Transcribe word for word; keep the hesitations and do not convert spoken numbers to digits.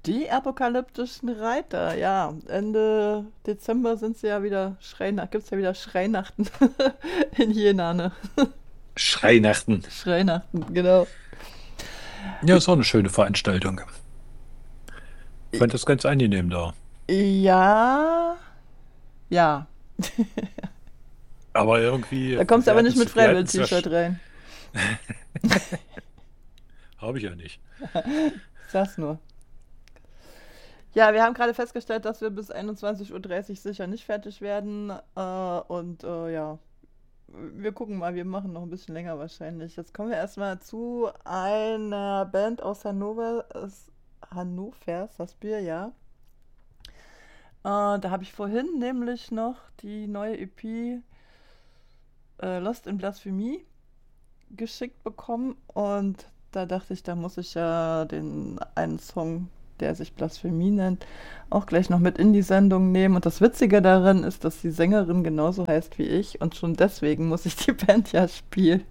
Die apokalyptischen Reiter, ja. Ende Dezember sind sie ja wieder Schreinacht, gibt's ja wieder Schreinachten in Jena, ne? Schreinachten. Schreinachten, genau. Ja, ist auch eine schöne Veranstaltung. Ich fand das ganz angenehm da. Ja, ja. Aber irgendwie, Da kommst du wir aber hatten nicht es mit wir hatten's ja, Freiwill-T-Shirt sch- rein. habe ich ja nicht. Ich sag's nur. Ja, wir haben gerade festgestellt, dass wir bis einundzwanzig Uhr dreißig sicher nicht fertig werden. Äh, und äh, ja, wir gucken mal, wir machen noch ein bisschen länger wahrscheinlich. Jetzt kommen wir erstmal zu einer Band aus Hannover, aus Hannover, das Bier, ja. Äh, da habe ich vorhin nämlich noch die neue E P äh, Lost in Blasphemie geschickt bekommen und da dachte ich, da muss ich ja den einen Song, der sich Blasphemie nennt, auch gleich noch mit in die Sendung nehmen. Und das Witzige daran ist, dass die Sängerin genauso heißt wie ich und schon deswegen muss ich die Band ja spielen.